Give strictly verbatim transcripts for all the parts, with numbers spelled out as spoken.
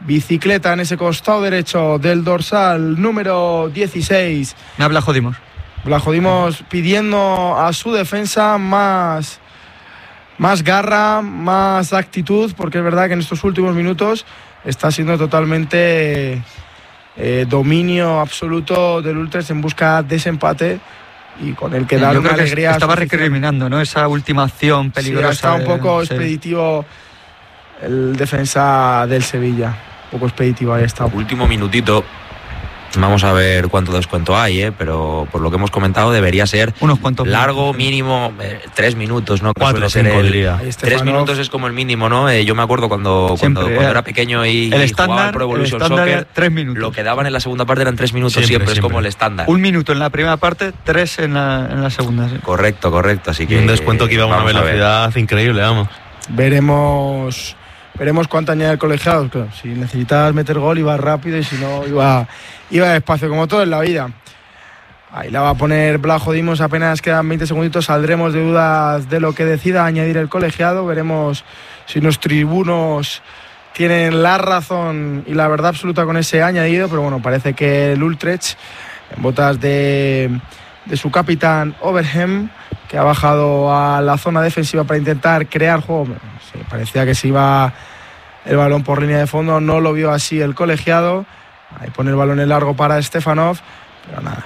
bicicleta en ese costado derecho del dorsal número dieciséis. Me habla Jodimos. Blajodimos pidiendo a su defensa más, más garra, más actitud, porque es verdad que en estos últimos minutos está siendo totalmente eh, dominio absoluto del Utrecht en busca de ese empate y con el que Sí, dar yo una creo que alegría. Estaba recriminando, ¿no? Esa última acción peligrosa. Sí, está un poco de, expeditivo sí. El defensa del Sevilla. Un poco expeditivo, ahí está. Último minutito. Vamos a ver cuánto descuento hay, ¿eh? Pero por lo que hemos comentado debería ser unos cuantos largo, minutos. mínimo, eh, tres minutos, ¿no? Cuatro o cinco, el, diría. Tres minutos es como el mínimo, ¿no? Eh, yo me acuerdo cuando, siempre, cuando, cuando era pequeño y, el y estándar, jugaba al Pro Evolution Soccer, tres minutos. Lo que daban en la segunda parte eran tres minutos, siempre, siempre, siempre. es como el estándar. Un minuto en la primera parte, tres en la, en la segunda. Sí. Correcto, correcto, así que... Y un descuento que iba a una velocidad a increíble, vamos. Veremos... Veremos cuánto añade el colegiado. Claro, si necesitas meter gol iba rápido y si no iba, iba despacio, como todo en la vida. Ahí la va a poner Blajodimos, apenas quedan veinte segunditos, saldremos de dudas de lo que decida añadir el colegiado. Veremos si los tribunos tienen la razón y la verdad absoluta con ese añadido, pero bueno, parece que el Utrecht, en botas de, de su capitán Overheim, que ha bajado a la zona defensiva para intentar crear juego. Sí, parecía que se iba el balón por línea de fondo, no lo vio así el colegiado. Ahí pone el balón en largo para Stefanov, pero nada,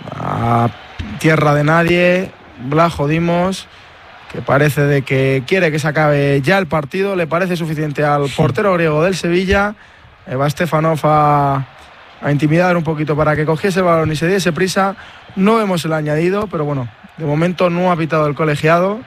a tierra de nadie. Blajodimos, que parece de que quiere que se acabe ya el partido, le parece suficiente al portero griego del Sevilla. Ahí va Stefanov a, a intimidar un poquito para que cogiese el balón y se diese prisa. No vemos el añadido, pero bueno, de momento no ha pitado el colegiado.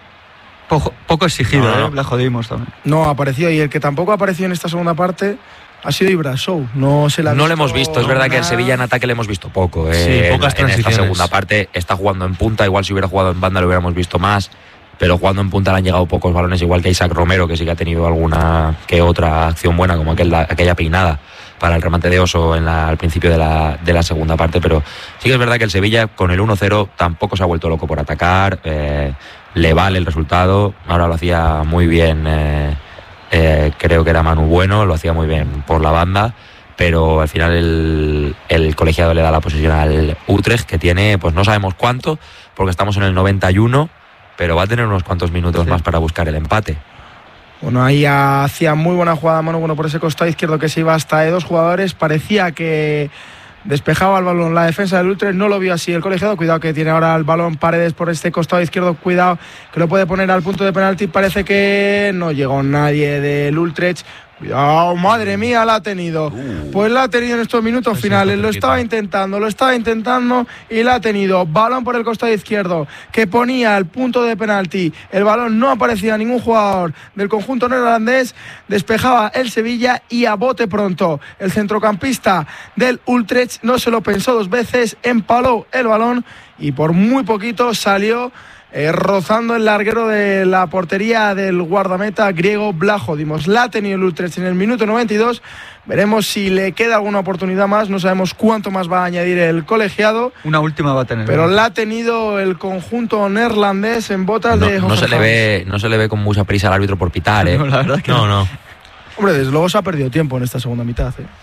Poco, poco exigido, no, no. ¿eh? Blajodimos también. No ha aparecido, y el que tampoco ha aparecido en esta segunda parte ha sido Ibrasou. No se la ha No visto lo hemos visto, es verdad nada. que el Sevilla en ataque le hemos visto poco. Sí, eh, pocas en, en esta transiciones. segunda parte está jugando en punta, igual si hubiera jugado en banda lo hubiéramos visto más, pero jugando en punta le han llegado pocos balones, igual que Isaac Romero, que sí que ha tenido alguna que otra acción buena, como aquel, aquella peinada para el remate de Oso en la, al principio de la, de la segunda parte, pero sí que es verdad que el Sevilla con el uno cero tampoco se ha vuelto loco por atacar, eh, le vale el resultado. Ahora lo hacía muy bien, eh, eh, creo que era Manu Bueno, lo hacía muy bien por la banda, pero al final el, el colegiado le da la posesión al Utrecht, que tiene, pues no sabemos cuánto, porque estamos en el noventa y uno, pero va a tener unos cuantos minutos sí. más para buscar el empate. Bueno, ahí hacía muy buena jugada Manu Bueno por ese costado izquierdo, que se iba hasta de dos jugadores. Parecía que despejaba el balón la defensa del Utrecht, no lo vio así el colegiado. Cuidado que tiene ahora el balón Paredes por este costado izquierdo, cuidado que lo puede poner al punto de penalti. Parece que no llegó nadie del Utrecht. Cuidado, madre mía, la ha tenido. Pues la ha tenido en estos minutos finales. Lo estaba intentando, lo estaba intentando y la ha tenido. Balón por el costado izquierdo que ponía el punto de penalti. El balón no aparecía ningún jugador del conjunto neerlandés. Despejaba el Sevilla y a bote pronto. El centrocampista del Utrecht no se lo pensó dos veces, empaló el balón y por muy poquito salió Eh, rozando el larguero de la portería del guardameta griego Blajodimos. La ha tenido el Utrecht en el minuto noventa y dos. Veremos si le queda alguna oportunidad más. No sabemos cuánto más va a añadir el colegiado. Una última va a tener. Pero la ha tenido el conjunto neerlandés en botas no, de no se le ve No se le ve con mucha prisa al árbitro por pitar, ¿eh? No, la verdad que no, no. Hombre, desde luego se ha perdido tiempo en esta segunda mitad, ¿eh?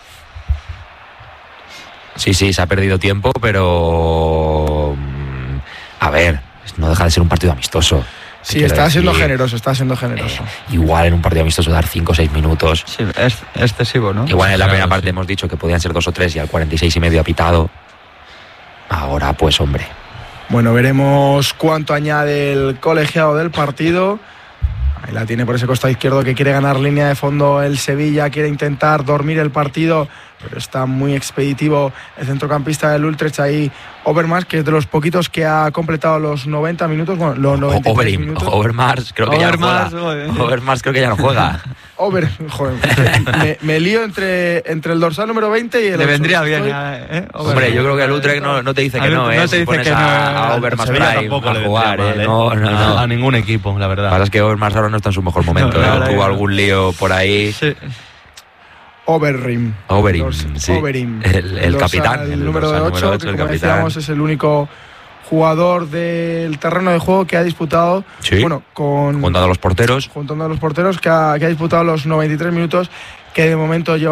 Sí, sí, se ha perdido tiempo, pero... A ver... no deja de ser un partido amistoso. Sí, está decir, siendo generoso, está siendo generoso. Eh, igual en un partido amistoso dar cinco o seis minutos. Sí, es excesivo, ¿no? Igual en la claro, primera parte sí. hemos dicho que podían ser dos o tres y al cuarenta y seis y medio ha pitado. Ahora, pues, hombre. Bueno, veremos cuánto añade el colegiado del partido. Ahí la tiene por ese costado izquierdo que quiere ganar línea de fondo el Sevilla, quiere intentar dormir el partido, pero está muy expeditivo el centrocampista del Utrecht ahí, Overmars, que es de los poquitos que ha completado los noventa minutos, bueno, los noventa y tres minutos. Overmars creo que Overmars, ya no juega. Overmars creo que ya no juega. Over, joder, me, me lío entre, entre el dorsal número veinte y el Le ocho. vendría bien, Estoy... ¿eh? Hombre, yo creo que el Utrecht no, no te dice que no, no ¿eh? te Si dice pones que a, no, a Overmars Sevilla Prime tampoco a le jugar, vendría ¿eh? mal, ¿eh? No, no, no. A ningún equipo, la verdad. Lo que pasa es que Overmars ahora no está en su mejor momento, No, ¿eh? no, Tuvo no. algún lío por ahí. Sí. Overeem. Overeem, sí. Overeem. El, el Dorsal, capitán. El, el número dorsal ocho, número ocho, que el como capitán. decíamos es el único jugador del terreno de juego que ha disputado, Sí. bueno, con Juntando a los porteros. juntando a los porteros, que ha, que ha disputado los noventa y tres minutos, que de momento lleva